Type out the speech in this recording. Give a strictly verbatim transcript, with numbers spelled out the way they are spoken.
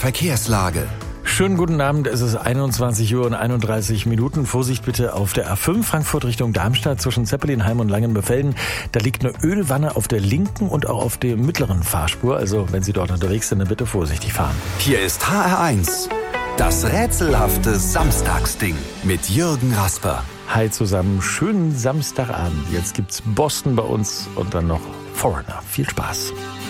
Verkehrslage. Schönen guten Abend, es ist einundzwanzig Uhr und einunddreißig Minuten. Vorsicht bitte auf der A fünf Frankfurt Richtung Darmstadt zwischen Zeppelinheim und Langenbefelden. Da liegt eine Ölwanne auf der linken und auch auf der mittleren Fahrspur. Also wenn Sie dort unterwegs sind, dann bitte vorsichtig fahren. Hier ist H R eins, das rätselhafte Samstagsding mit Jürgen Rasper. Hi zusammen, schönen Samstagabend. Jetzt gibt's Boston bei uns und dann noch Foreigner. Viel Spaß.